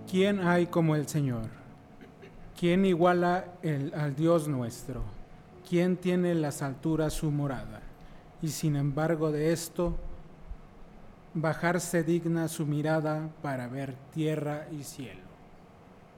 ¿Quién hay como el Señor? ¿Quién iguala al Dios nuestro? ¿Quién tiene en las alturas su morada? Y sin embargo de esto, bajarse digna su mirada para ver tierra y cielo.